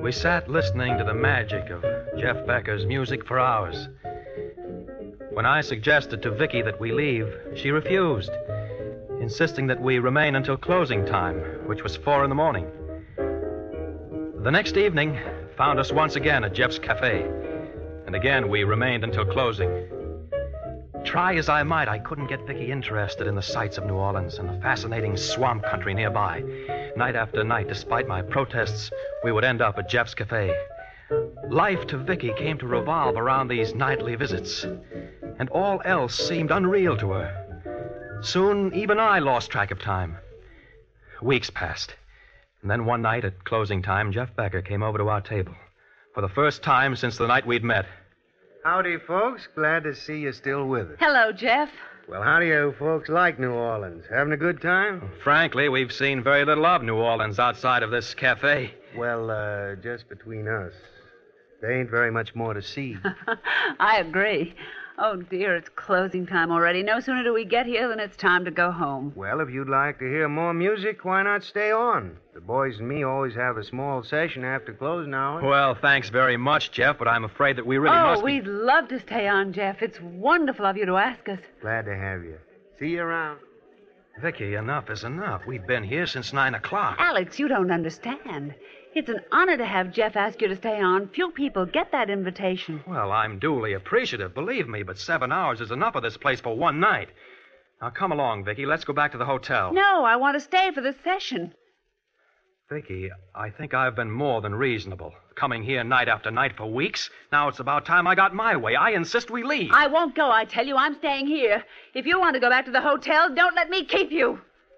We sat listening to the magic of Jeff Becker's music for hours. When I suggested to Vicky that we leave, she refused, insisting that we remain until closing time, which was 4 a.m. The next evening found us once again at Jeff's cafe, and again we remained until closing. Try as I might, I couldn't get Vicky interested in the sights of New Orleans and the fascinating swamp country nearby. Night after night, despite my protests, we would end up at Jeff's cafe. Life to Vicky came to revolve around these nightly visits, and all else seemed unreal to her. Soon, even I lost track of time. Weeks passed, and then one night at closing time, Jeff Becker came over to our table. For the first time since the night we'd met. Howdy, folks. Glad to see you still with us. Hello, Jeff. Well, how do you folks like New Orleans? Having a good time? Frankly, we've seen very little of New Orleans outside of this cafe. Well, just between us, there ain't very much more to see. I agree. Oh, dear, it's closing time already. No sooner do we get here than it's time to go home. Well, if you'd like to hear more music, why not stay on? The boys and me always have a small session after closing hours. Well, thanks very much, Jeff, but I'm afraid that we really must be... we'd love to stay on, Jeff. It's wonderful of you to ask us. Glad to have you. See you around. Vicky, enough is enough. We've been here since 9 o'clock. Alex, you don't understand. It's an honor to have Jeff ask you to stay on. Few people get that invitation. Well, I'm duly appreciative, believe me, but 7 hours is enough of this place for one night. Now, come along, Vicky. Let's go back to the hotel. No, I want to stay for this session. Vicky, I think I've been more than reasonable. Coming here night after night for weeks. Now it's about time I got my way. I insist we leave. I won't go, I tell you. I'm staying here. If you want to go back to the hotel, don't let me keep you.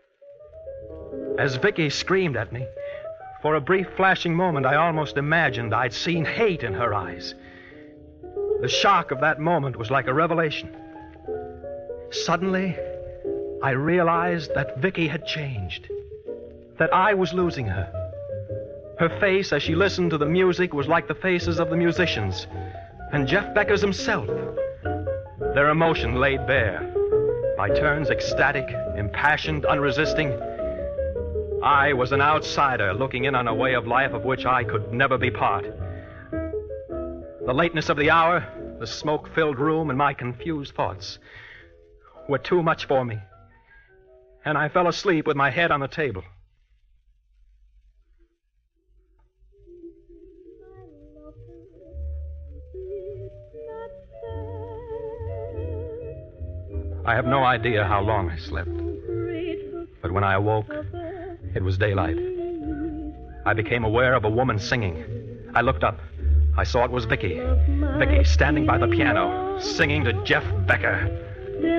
As Vicky screamed at me, for a brief flashing moment, I almost imagined I'd seen hate in her eyes. The shock of that moment was like a revelation. Suddenly, I realized that Vicky had changed, that I was losing her. Her face, as she listened to the music, was like the faces of the musicians, and Jeff Becker's himself. Their emotion laid bare, by turns ecstatic, impassioned, unresisting. I was an outsider looking in on a way of life of which I could never be part. The lateness of the hour, the smoke-filled room, and my confused thoughts were too much for me, and I fell asleep with my head on the table. I have no idea how long I slept, but when I awoke, it was daylight. I became aware of a woman singing. I looked up. I saw it was Vicky. Vicky standing by the piano, singing to Jeff Becker.